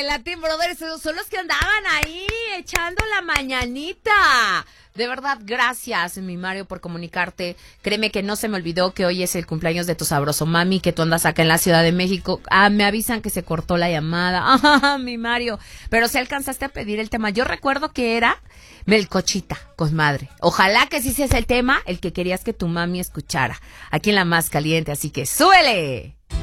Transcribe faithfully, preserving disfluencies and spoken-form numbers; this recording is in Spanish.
Latin Brothers son los que andaban ahí echando la mañanita. De verdad, gracias, mi Mario, por comunicarte. Créeme que no se me olvidó que hoy es el cumpleaños de tu sabroso mami, que tú andas acá en la Ciudad de México. Ah, me avisan que se cortó la llamada. Ah, mi Mario. Pero si alcanzaste a pedir el tema. Yo recuerdo que era Melcochita, comadre. Ojalá que sí sea ese el tema, el que querías que tu mami escuchara. Aquí en La Más Caliente, así que ¡súbele!